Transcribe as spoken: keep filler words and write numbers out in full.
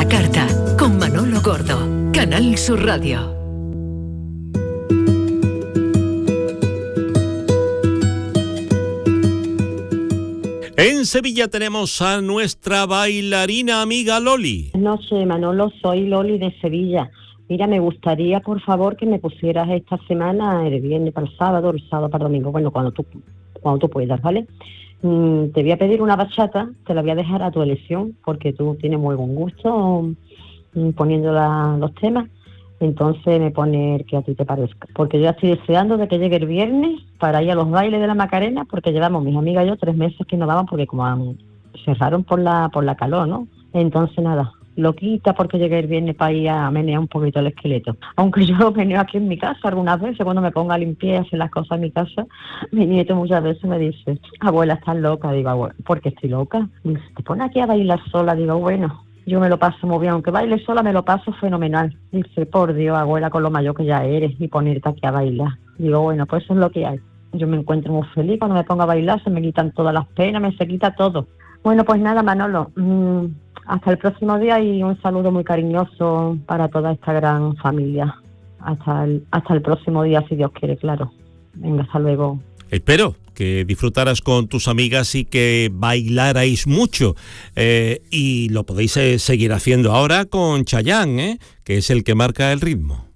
carta, con Manolo Gordo, Canal Sur Radio. En Sevilla tenemos a nuestra bailarina amiga Loli. Buenas noches, Manolo, soy Loli de Sevilla. Mira, me gustaría, por favor, que me pusieras esta semana, el viernes para el sábado, el sábado para el domingo, bueno, cuando tú, cuando tú puedas, ¿vale? Mm, te voy a pedir una bachata, te la voy a dejar a tu elección, porque tú tienes muy buen gusto mm, poniendo la, los temas. Entonces me pone el que a ti te parezca. Porque yo estoy deseando de que llegue el viernes para ir a los bailes de la Macarena, porque llevamos, mis amigas y yo, tres meses que no daban, porque como han, cerraron por la por la calor, ¿no? Entonces nada, loquita porque llegué el viernes para ir a menear un poquito el esqueleto. Aunque yo lo meneo aquí en mi casa algunas veces, cuando me pongo a limpiar y hacer las cosas en mi casa, mi nieto muchas veces me dice, abuela, estás loca. Digo, abuela, ¿por qué estoy loca? Dice, te pones aquí a bailar sola. Digo, bueno, yo me lo paso muy bien, aunque baile sola me lo paso fenomenal. Dice, por Dios, abuela, con lo mayor que ya eres, y ponerte aquí a bailar. Digo, bueno, pues eso es lo que hay. Yo me encuentro muy feliz cuando me pongo a bailar, se me quitan todas las penas, me se quita todo. Bueno, pues nada, Manolo, mmm, hasta el próximo día y un saludo muy cariñoso para toda esta gran familia. Hasta el, hasta el próximo día, si Dios quiere, claro. Venga, hasta luego. Espero que disfrutaras con tus amigas y que bailarais mucho. Eh, y lo podéis eh, seguir haciendo ahora con Chayanne, ¿eh? Que es el que marca el ritmo.